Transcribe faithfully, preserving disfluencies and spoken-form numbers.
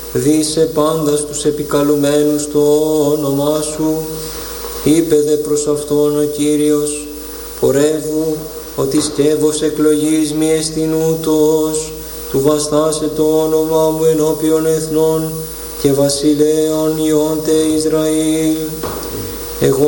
δίσε πάντας τους επικαλουμένους το όνομά σου. Είπε δε προς αυτόν ο Κύριος, πορεύου ότι σκεύος εκλογής μη εστιν ούτως, του βαστάσε το όνομα μου ενώπιον εθνών και βασιλέων ιόντε Ισραήλ. Εγώ